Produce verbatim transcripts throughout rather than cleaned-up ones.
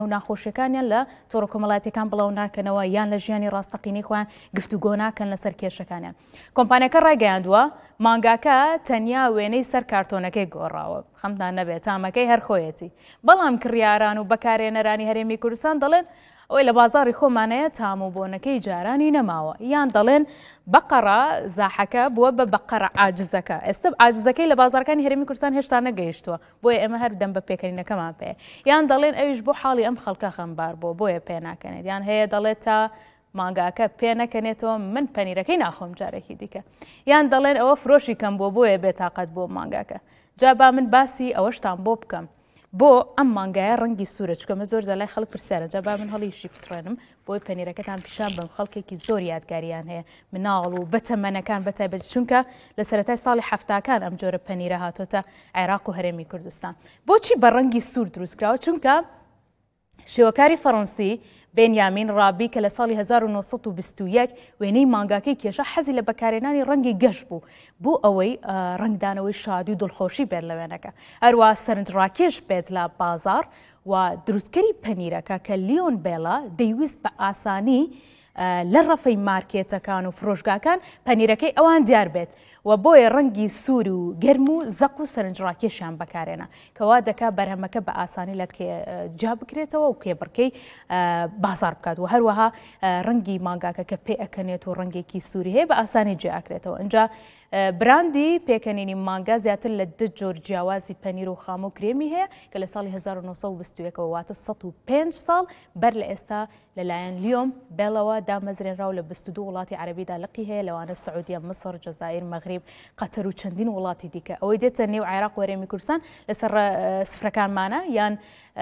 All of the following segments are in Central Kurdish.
ناخۆشیەکانیان لە تۆڕە کۆمەڵایەتیەکان بڵاو ناکەنەوە یان لە ژیانی ڕاستەقینەی خۆیان گفتوگۆ ناکەن لەسەر کێشەکانیان. کۆمپانیەکە ڕایگەیاندووە مانگاکە تەنیا وێنەی سەر کارتۆنەکەی گۆڕاوە، خەمتان نەبێت تامەکەی هەر خۆیەتی. بەڵام کڕیاران و بەکارهێنەرانی هەرێمی کوردستان دەڵێن ئەوەی لە بازاڕی خۆمانەیە تام و بۆنەکەی جارانی نەماوە، یان دەڵێن بەقەڕە زاحەکە بووە بە بەقەڕە عاجزەکە. ئێستا عاجزەکەی لە بازارەکانی هەرێمی کوردستان هێشتا نەگەیشتووە، بۆیە ئێمە هەر دەم بە پێکەنینەکەمان پێ. یان دەڵێن ئەویش بۆ حاڵی ئەم خەڵکە خەمبار بۆ بۆیە پێ ناکەنێت، یان هەیە دەڵێت تا مانگاکە پێ نەکەنێتەوە من پەنیرەکەی ناخۆم جارێکی دیکە، یان دەڵێن ئەوە فرۆشی کەم بۆ بۆیە بێتاقەت بۆ مانگاکە. جا با من باسی ئەوەشتان بۆ بکەم بۆ ئەم مانگایە ڕەنگی سوورە، چکەمە زۆر جا لای خەڵک پرسیارە، جا با من هەڵیشی بسڕێنم بۆی پەنیرەکەتان پیشان بم. خەڵکێکی زۆر یادگاریان هەیە مناڵ و بەتەمەنەکان بەتایبەت، چونکە لە سەرەتای ساڵی هەفتاکان ئەم جۆرە پەنیرە هاتۆتە عێراق و هەرێمی کوردستان. بۆچی بە ڕەنگی سوور دروستکراوە؟ چونکە شێوەکاری فەڕەنسی بێنیامین ڕابی کە لە ساڵی هەزار و نۆ سەد و بیست و یەک وێنەی مانگاکەی کێشە حەزی لە بەکارهێنانی ڕەنگی گەشت بوو بۆ ئەوەی ڕنگدانەوەی شادی و دڵخۆشی بێت لە وێنەکە، هەروە سەرنجڕاکێش بێت لە بازار و دروستکەری پەنیرەکە کە لیۆن بێڵە دەیویست بە ئاسانی لە ڕەفەی مارکێتەکان و فرۆشگاکان پەنیرەکەی ئەوان دیار بێت و بۆیە ڕەنگی سوور و گەرم و زەق و سەرنجڕاکێشیان بەکارێنە کەوا دەکا بەرهەمەکە بە ئاسانی لە جا بکرێتەوە و کێبڕکەی بازار بکات و هەروەها ڕەنگی مانگاکە کە پێ ئەکەنێت و ڕەنگێکی سووری هەیە بە ئاسانی جێ ئەکرێتەوە. اینجا براندی پێکەنینی مانگا زیاتر لە دە جۆر جیاوازی پەنیر و خام و کرێمی هەیە کە لە ساڵی هەزار و نۆ سەد و بیست و یەکەوە واتە سەد و پێنج ساڵ بەر لە ئێستا لەلایەن لیۆم بێڵەوە دامەزرێنراو لە بیست و دوو وڵاتی عەرەبیدا لقی هەیە، لەوانە سعودیە، مەسر، جەزایر، مەغریب، قەتەر و چەندین وڵاتی دیکە. ئەوەی دێتە نێو عێراق و هەرێمی کوردستان لەسەر سفرەکانمانە یان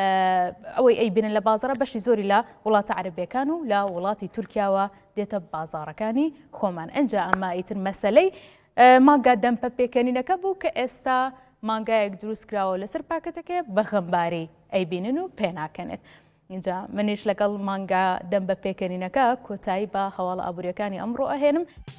ئەوەی ئەیبینن لە بازاڕە بەشی زۆری لە وڵاتە عەرەبیەکان و لە وڵاتی تورکیاوە دێتە بازاڕەکانی خۆمان. ئەنجا ئەمە ئیتر مەسەلەی مانگا دەمپە پێکەنینەکە بوو کە ئێستا مانگایەک دروست کراوە لەسەر پاکەتەکە بە خەمباری ئەیبینن و پێناکەنێت. اینجا منیش لەگەڵ مانگا دەم بە پێکەنینەکە کۆتایی بە هەواڵە ئابوووریەکانی ئەمڕۆ ئەهێنم.